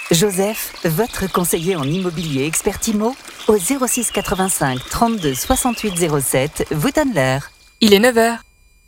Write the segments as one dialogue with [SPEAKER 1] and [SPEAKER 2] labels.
[SPEAKER 1] Joseph, votre conseiller en immobilier expert IMO, au 06 85 32 68 07, vous donne l'heure.
[SPEAKER 2] Il est 9h.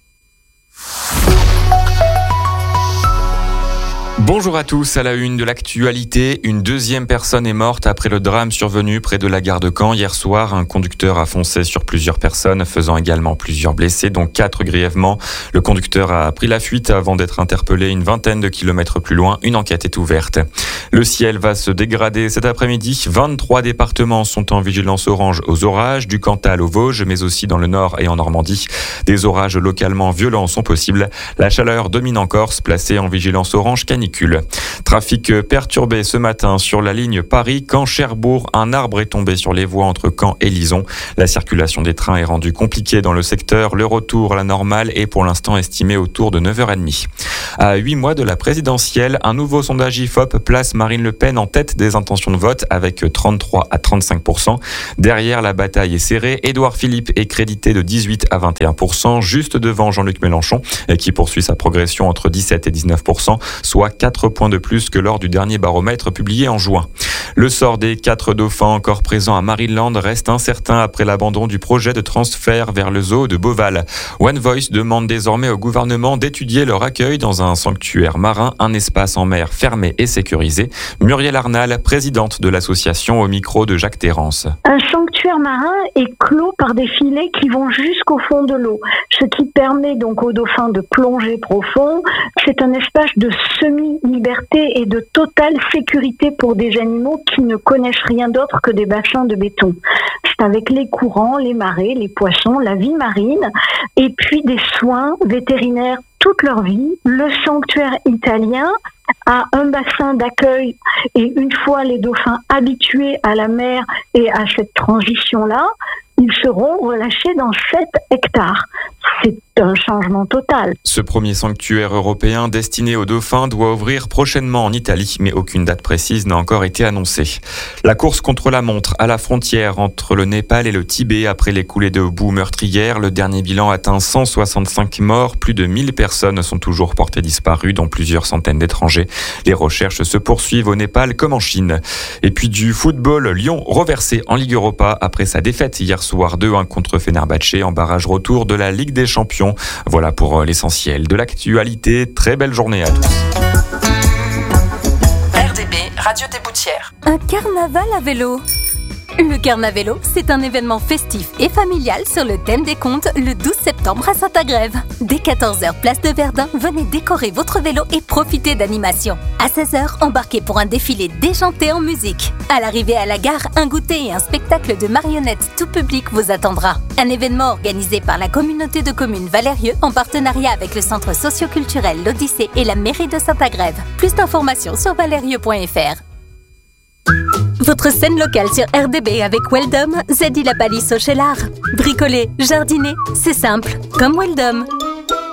[SPEAKER 3] Bonjour à tous, à la une de l'actualité, une deuxième personne est morte après le drame survenu près de la gare de Caen. Hier soir, un conducteur a foncé sur plusieurs personnes, faisant également plusieurs blessés, dont 4 grièvement. Le conducteur a pris la fuite avant d'être interpellé une vingtaine de kilomètres plus loin. Une enquête est ouverte. Le ciel va se dégrader cet après-midi. 23 départements sont en vigilance orange aux orages, du Cantal aux Vosges, mais aussi dans le Nord et en Normandie. Des orages localement violents sont possibles. La chaleur domine en Corse, placée en vigilance orange canicule. Trafic perturbé ce matin sur la ligne Paris-Caen-Cherbourg. Un arbre est tombé sur les voies entre Caen et Lison. La circulation des trains est rendue compliquée dans le secteur. Le retour à la normale est pour l'instant estimé autour de 9h30. À 8 mois de la présidentielle, un nouveau sondage IFOP place Marine Le Pen en tête des intentions de vote avec 33 à 35%. Derrière, la bataille est serrée. Édouard Philippe est crédité de 18 à 21%, juste devant Jean-Luc Mélenchon, qui poursuit sa progression entre 17 et 19%, soit 4 points de plus que lors du dernier baromètre publié en juin. Le sort des 4 dauphins encore présents à Marineland reste incertain après l'abandon du projet de transfert vers le zoo de Beauval. One Voice demande désormais au gouvernement d'étudier leur accueil dans un sanctuaire marin, un espace en mer fermé et sécurisé. Muriel Arnal, présidente de l'association, au micro de Jacques Terrance.
[SPEAKER 4] Un sanctuaire marin est clos par des filets qui vont jusqu'au fond de l'eau, ce qui permet donc aux dauphins de plonger profond. C'est un espace de semi-liberté et de totale sécurité pour des animaux qui ne connaissent rien d'autre que des bassins de béton. C'est avec les courants, les marées, les poissons, la vie marine et puis des soins vétérinaires toute leur vie. Le sanctuaire italien a un bassin d'accueil et une fois les dauphins habitués à la mer et à cette transition-là, ils seront relâchés dans 7 hectares. C'est un changement total.
[SPEAKER 3] Ce premier sanctuaire européen destiné aux dauphins doit ouvrir prochainement en Italie, mais aucune date précise n'a encore été annoncée. La course contre la montre à la frontière entre le Népal et le Tibet après les coulées de boue meurtrières. Le dernier bilan atteint 165 morts. Plus de 1000 personnes sont toujours portées disparues, dont plusieurs centaines d'étrangers. Les recherches se poursuivent au Népal comme en Chine. Et puis du football, Lyon reversé en Ligue Europa après sa défaite hier soir 2-1 contre Fenerbahçe en barrage retour de la Ligue des Champions. Voilà pour l'essentiel de l'actualité. Très belle journée à tous.
[SPEAKER 2] RDB, Radio des Boutières.
[SPEAKER 5] Un carnaval à vélo. Le Carnavélo, c'est un événement festif et familial sur le thème des contes le 12 septembre à Saint-Agrève. Dès 14h, place de Verdun, venez décorer votre vélo et profitez d'animations. À 16h, embarquez pour un défilé déjanté en musique. À l'arrivée à la gare, un goûter et un spectacle de marionnettes tout public vous attendra. Un événement organisé par la communauté de communes Valérieux en partenariat avec le centre socio-culturel L'Odyssée et la mairie de Saint-Agrève. Plus d'informations sur valérieux.fr. Votre scène locale sur RDB avec Weldom, Zeddy la palisse au Chelard. Bricoler, jardiner, c'est simple, comme Weldom.